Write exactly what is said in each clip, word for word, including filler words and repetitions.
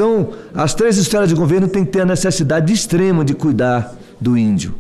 Então, as três esferas de governo têm que ter a necessidade extrema de cuidar do índio.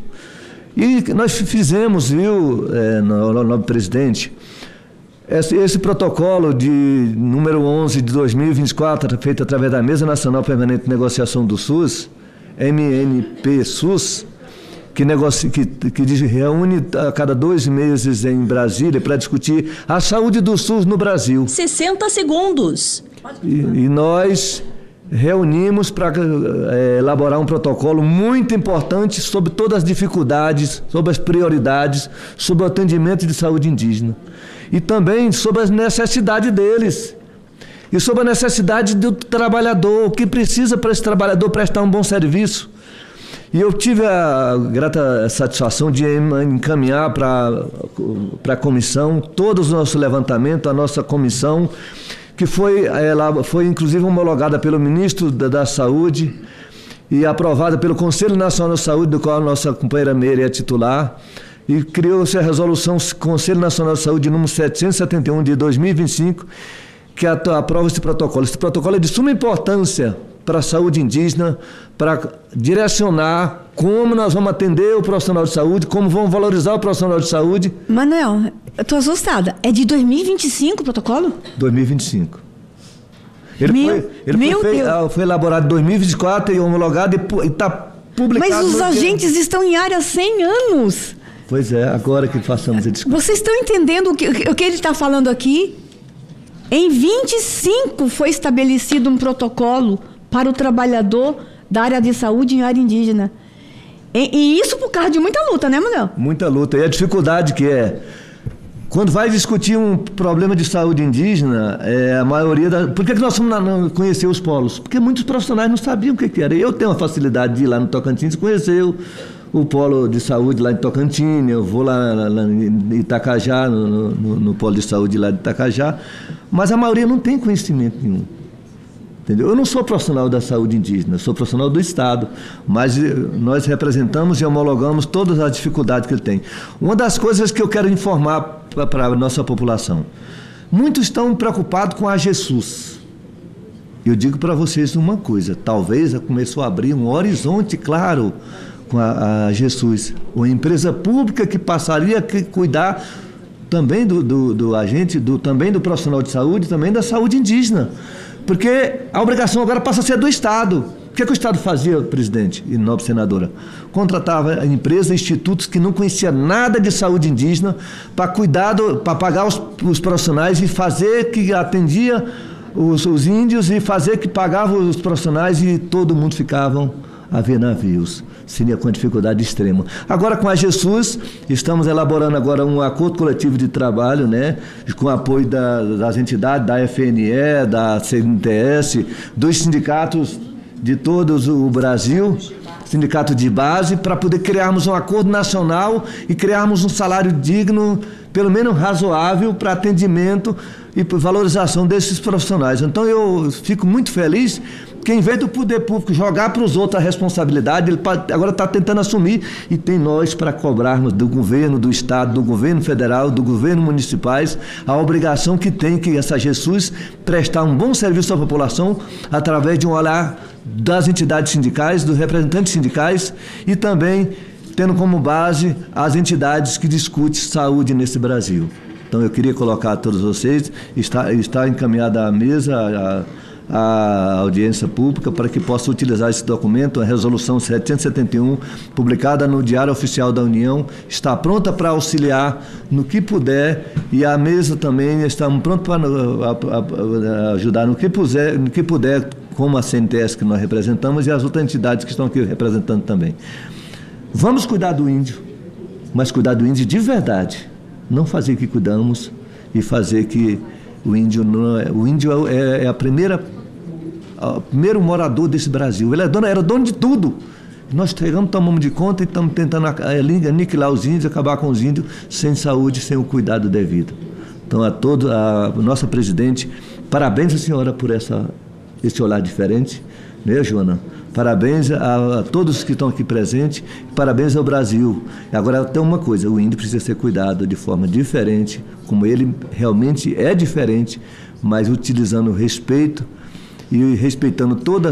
E nós fizemos, viu, é, no nobre presidente, esse, esse protocolo de número onze de dois mil e vinte e quatro, feito através da Mesa Nacional Permanente de Negociação do SUS, M N P SUS, que, negocia, que, que reúne a cada dois meses em Brasília para discutir a saúde do SUS no Brasil. sessenta segundos. E, e nós reunimos para é, elaborar um protocolo muito importante sobre todas as dificuldades, sobre as prioridades, sobre o atendimento de saúde indígena. E também sobre as necessidades deles. E sobre a necessidade do trabalhador, o que precisa para esse trabalhador prestar um bom serviço. E eu tive a grata satisfação de encaminhar para a comissão todos os nossos levantamentos, a nossa comissão, que foi, ela foi inclusive homologada pelo ministro da, da Saúde e aprovada pelo Conselho Nacional de Saúde, do qual a nossa companheira Meire é titular, e criou-se a resolução Conselho Nacional de Saúde número setecentos e setenta e um de dois mil e vinte e cinco, que aprova esse protocolo. Esse protocolo é de suma importância para a saúde indígena, para direcionar como nós vamos atender o profissional de saúde, como vamos valorizar o profissional de saúde. Manuel, eu estou assustada. É de dois mil e vinte e cinco o protocolo? dois mil e vinte e cinco. Ele, meu, foi, ele meu foi, Deus. foi elaborado em dois mil e vinte e quatro e homologado e está publicado. Mas os agentes dia. estão em área há cem anos. Pois é, agora que façamos a discussão. Vocês estão entendendo o que, o que ele está falando aqui? Em vinte e cinco foi estabelecido um protocolo para o trabalhador da área de saúde em área indígena. E, e isso por causa de muita luta, né, Manuel? Muita luta. E a dificuldade que é, quando vai discutir um problema de saúde indígena, é, a maioria da... Por que, que nós fomos na, conhecer os polos? Porque muitos profissionais não sabiam o que, que era. Eu tenho a facilidade de ir lá no Tocantins conhecer o, o polo de saúde lá em Tocantins, eu vou lá, lá, lá em Itacajá, no, no, no polo de saúde lá de Itacajá, mas a maioria não tem conhecimento nenhum. Entendeu? Eu não sou profissional da saúde indígena, sou profissional do Estado, mas nós representamos e homologamos todas as dificuldades que ele tem. Uma das coisas que eu quero informar para a nossa população, muitos estão preocupados com a AgeSUS. Eu digo para vocês uma coisa, talvez começou a abrir um horizonte claro com a, a AgeSUS, uma empresa pública que passaria a cuidar também do, do, do agente, do, também do profissional de saúde, também da saúde indígena. Porque a obrigação agora passa a ser do Estado. O que, é que o Estado fazia, presidente e nobre senadora? Contratava empresas, institutos que não conheciam nada de saúde indígena para cuidar, para pagar os, os profissionais e fazer que atendia os, os índios e fazer que pagava os profissionais e todo mundo ficavam a ver navios. Seria com dificuldade extrema. Agora, com a AgeSUS, estamos elaborando agora um acordo coletivo de trabalho, né, com apoio da, das entidades, da F N E, da C N T S, dos sindicatos de todo o Brasil, sindicato de base, para poder criarmos um acordo nacional e criarmos um salário digno, pelo menos razoável, para atendimento e valorização desses profissionais. Então, eu fico muito feliz que, em vez do poder público jogar para os outros a responsabilidade, ele agora está tentando assumir, e tem nós para cobrarmos do governo, do Estado, do governo federal, do governo municipais, a obrigação que tem que essa AgeSUS prestar um bom serviço à população através de um olhar das entidades sindicais, dos representantes sindicais e também tendo como base as entidades que discutem saúde nesse Brasil. Então, eu queria colocar a todos vocês, está, está encaminhada à mesa, a, a audiência pública, para que possa utilizar esse documento, a resolução setecentos e setenta e um, publicada no Diário Oficial da União, está pronta para auxiliar no que puder, e a mesa também está pronta para ajudar no que puder, no que puder, como a C N T S que nós representamos e as outras entidades que estão aqui representando também. Vamos cuidar do índio, mas cuidar do índio de verdade, não fazer que cuidamos e fazer que o índio não é, o índio é, é a primeira, o primeiro morador desse Brasil. Ele é dono, era dono de tudo. Nós chegamos, tomamos de conta e estamos tentando aniquilar os índios, acabar com os índios sem saúde, sem o cuidado devido. Então, a todos, a nossa presidente, parabéns a senhora por essa, esse olhar diferente, né, Joana? Parabéns a, a todos que estão aqui presentes, parabéns ao Brasil. Agora, tem uma coisa, o índio precisa ser cuidado de forma diferente, como ele realmente é diferente, mas utilizando respeito e respeitando todas